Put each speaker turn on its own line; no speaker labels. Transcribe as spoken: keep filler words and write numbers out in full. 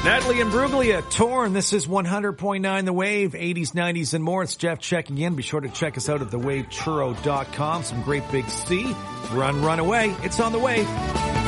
Natalie Imbruglia, Torn. This is one hundred point nine The Wave, eighties, nineties, and more. It's Jeff checking in. Be sure to check us out at the wave churro dot com. Some great big C. Run, run away. It's on the way.